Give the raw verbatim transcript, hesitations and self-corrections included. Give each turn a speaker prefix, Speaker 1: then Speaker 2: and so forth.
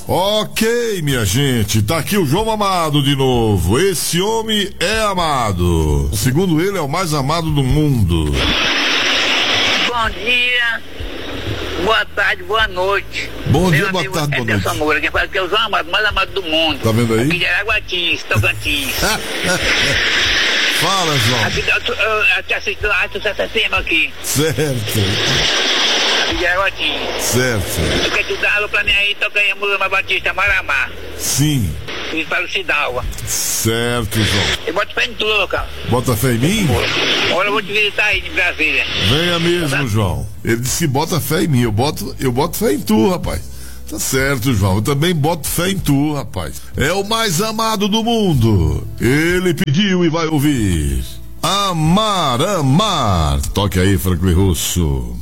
Speaker 1: Ok, minha gente, tá aqui o João Amado de novo. Esse homem é amado. Segundo ele, é o mais amado do mundo.
Speaker 2: Bom dia, boa tarde, boa noite.
Speaker 1: Bom
Speaker 2: Meu
Speaker 1: dia, boa
Speaker 2: amigo
Speaker 1: tarde, boa noite.
Speaker 2: Anderson Moura, quem fala que é o João Amado, mais amado do mundo.
Speaker 1: Tá vendo aí?
Speaker 2: Aqui de Araguatins, Tocantins.
Speaker 1: Fala, João.
Speaker 2: Aqui, eu, eu, eu te assisto lá, tu tá assistindo aqui.
Speaker 1: Certo,
Speaker 2: Aqui de Araguatins.
Speaker 1: certo.
Speaker 2: Eu quero te dar alô pra mim aí, toca aí a Mulama Batista, Maramá.
Speaker 1: Sim,
Speaker 2: E para o Cidalva.
Speaker 1: certo, João.
Speaker 2: Eu boto fé em tudo, local.
Speaker 1: Bota fé em mim?
Speaker 2: Agora eu vou te visitar aí de Brasília.
Speaker 1: Venha mesmo, João. Ele disse que bota fé em mim. Eu boto, eu boto fé em tu, rapaz. Tá certo, João. Eu também boto fé em tu, rapaz. É o mais amado do mundo. Ele pediu e vai ouvir. Amar, amar. Toque aí, Franklin Russo.